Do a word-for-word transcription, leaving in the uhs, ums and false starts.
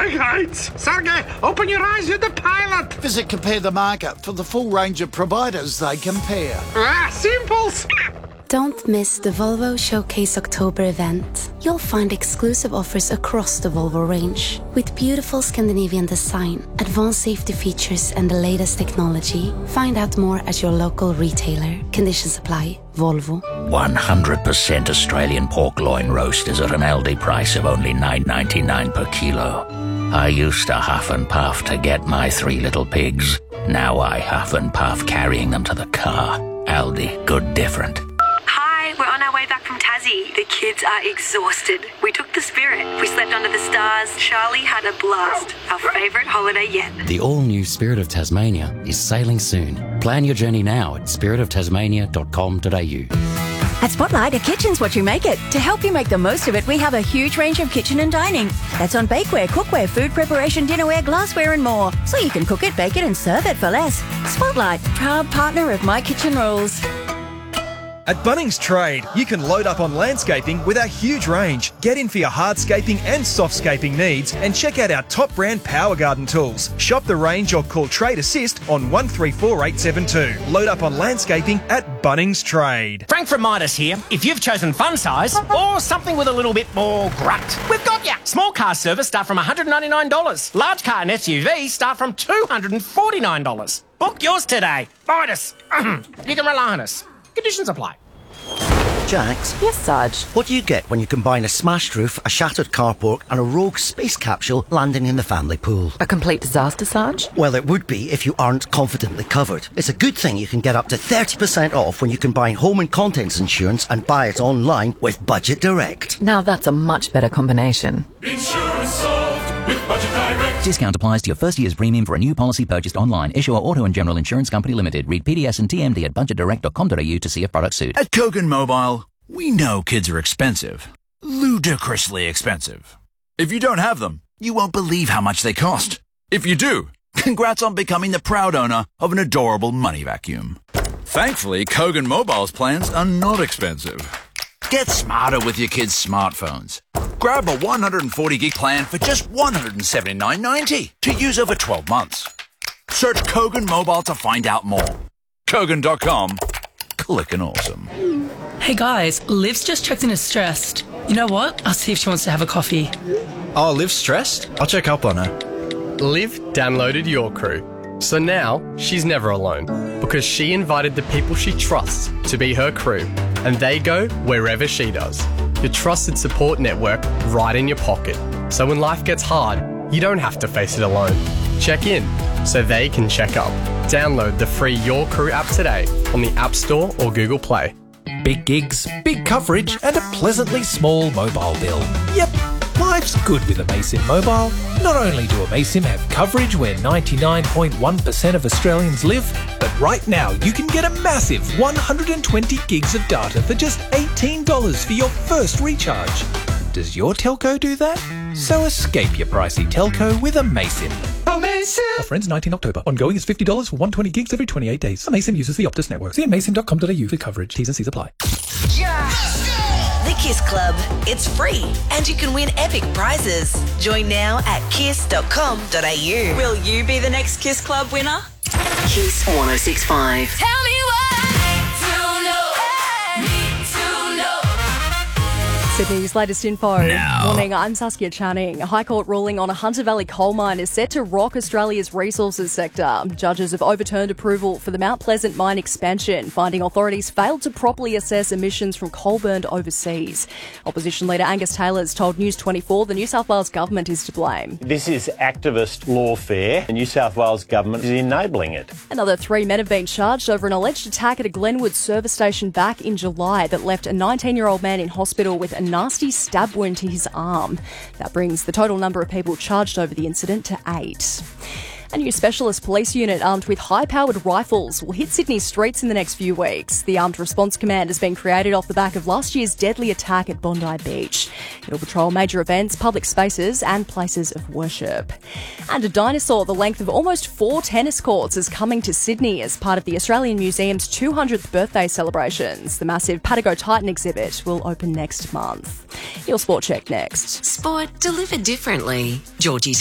Big heights! Sergey, open your eyes, you're the pilot! Visit Compare the Market for the full range of providers they compare. Ah, simples! Don't miss the Volvo Showcase October event. You'll find exclusive offers across the Volvo range. With beautiful Scandinavian design, advanced safety features and the latest technology. Find out more at your local retailer. Conditions apply. Volvo. one hundred percent Australian pork loin roast is at an Aldi price of only nine ninety-nine per kilo. I used to huff and puff to get my three little pigs. Now I huff and puff carrying them to the car. Aldi, good different. We're on our way back from Tassie. The kids are exhausted. We took the Spirit. We slept under the stars. Charlie had a blast. Our favourite holiday yet. The all-new Spirit of Tasmania is sailing soon. Plan your journey now at spirit of tasmania dot com dot a u. At Spotlight, a kitchen's what you make it. To help you make the most of it, we have a huge range of kitchen and dining. That's on bakeware, cookware, food preparation, dinnerware, glassware and more. So you can cook it, bake it and serve it for less. Spotlight, proud partner of My Kitchen Rules. At Bunnings Trade, you can load up on landscaping with our huge range. Get in for your hardscaping and softscaping needs and check out our top brand Power Garden tools. Shop the range or call Trade Assist on one three four eight seven two. Load up on landscaping at Bunnings Trade. Frank from Midas here. If you've chosen fun size or something with a little bit more grunt, we've got ya. Small car service start from one hundred ninety-nine dollars. Large car and S U V start from two hundred forty-nine dollars. Book yours today. Midas. You can rely on us. Conditions apply. Jax? Yes, Sarge? What do you get when you combine a smashed roof, a shattered carport and a rogue space capsule landing in the family pool? A complete disaster, Sarge? Well, it would be if you aren't confidently covered. It's a good thing you can get up to thirty percent off when you combine home and contents insurance and buy it online with Budget Direct. Now that's a much better combination. Insurance solved with Budget Direct. Discount applies to your first year's premium for a new policy purchased online. Issuer Auto and General Insurance Company Limited. Read P D S and T M D at budget direct dot com dot a u to see if products suit. At Kogan Mobile, we know kids are expensive. Ludicrously expensive. If you don't have them, you won't believe how much they cost. If you do, congrats on becoming the proud owner of an adorable money vacuum. Thankfully, Kogan Mobile's plans are not expensive. Get smarter with your kids' smartphones. Grab a one hundred forty gig plan for just one hundred seventy-nine ninety to use over twelve months. Search Kogan Mobile to find out more. Kogan dot com. Clickin' awesome. Hey guys, Liv's just checked in as stressed. You know what? I'll see if she wants to have a coffee. Oh, Liv's stressed? I'll check up on her. Liv downloaded Your Crew. So now she's never alone because she invited the people she trusts to be her crew and they go wherever she does. Your trusted support network right in your pocket. So when life gets hard, you don't have to face it alone. Check in so they can check up. Download the free Your Crew app today on the App Store or Google Play. Big gigs, big coverage and a pleasantly small mobile bill. Yep, life's good with Amaysim Mobile. Not only do Amaysim have coverage where ninety-nine point one percent of Australians live, but right now you can get a massive one hundred twenty gigs of data for just eighteen dollars for your first recharge. Does your telco do that? So escape your pricey telco with Amaysim. Amaysim! Offer ends nineteenth October. Ongoing is fifty dollars for one hundred twenty gigs every twenty-eight days. Amaysim uses the Optus network. See amaysim dot com dot a u for coverage. T's and C's apply. The Kiss Club. It's free and you can win epic prizes. Join now at kiss dot com dot a u. Will you be the next Kiss Club winner? Kiss one oh six point five. Tell me Sydney's latest info. Now. Morning, I'm Saskia Channing. A High Court ruling on a Hunter Valley coal mine is set to rock Australia's resources sector. Judges have overturned approval for the Mount Pleasant mine expansion, finding authorities failed to properly assess emissions from coal burned overseas. Opposition leader Angus Taylor's told News twenty-four the New South Wales government is to blame. This is activist lawfare. The New South Wales government is enabling it. Another three men have been charged over an alleged attack at a Glenwood service station back in July that left a nineteen-year-old man in hospital with a nasty stab wound to his arm. That brings the total number of people charged over the incident to eight. A new specialist police unit armed with high-powered rifles will hit Sydney's streets in the next few weeks. The Armed Response Command has been created off the back of last year's deadly attack at Bondi Beach. It'll patrol major events, public spaces and places of worship. And a dinosaur the length of almost four tennis courts is coming to Sydney as part of the Australian Museum's two hundredth birthday celebrations. The massive Patago Titan exhibit will open next month. Your Sport Check next. Sport delivered differently. Georgie